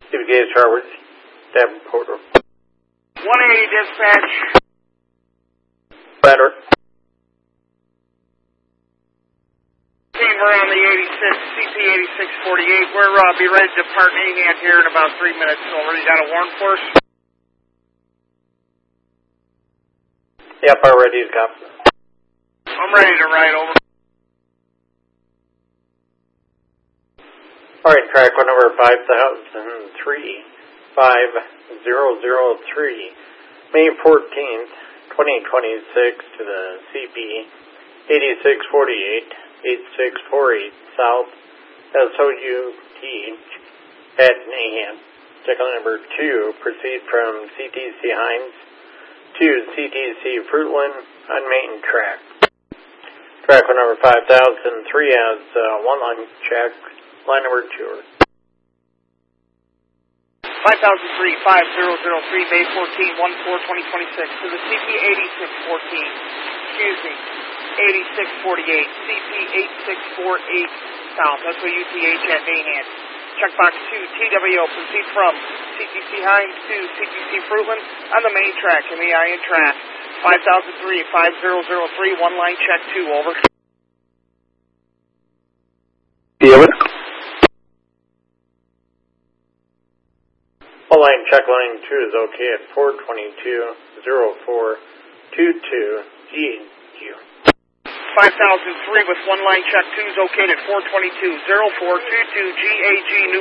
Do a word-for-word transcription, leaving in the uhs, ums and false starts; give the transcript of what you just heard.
Steve Gates, Harvard, Davenport. one eighty dispatch. Better. Team, we're on the eighty-six, C P eighty-six forty-eight. We're uh, be ready to depart Mahan here in about three minutes. Over. You got a warrant for us? Yep, already got. I'm ready to ride over. Alright, track one number five thousand three, five thousand three, May fourteenth, twenty twenty-six to the C P eighty-six forty-eight, eighty-six forty-eight South S O U T at Mahan. Ticket number two, proceed from C T C Hines to C T C Fruitland on main track. Track one number five thousand three has uh, one line check, line number two. five thousand three, five thousand three, May fourteenth, one four twenty twenty-six to the C P eighty-six fourteen, excuse me, eighty-six forty-eight, C P eighty-six forty-eight South, S O U T H at Mahan. Checkbox two, T W O, proceed from C T C Hines to C T C Fruitland on the main track, M E I N track, five thousand three, five thousand three, one line check two, over. Yeah, One line check line two is okay at four twenty-two, oh four twenty-two G Q. five thousand three with one line check two is okay at four twenty-two, oh four twenty-two G A G.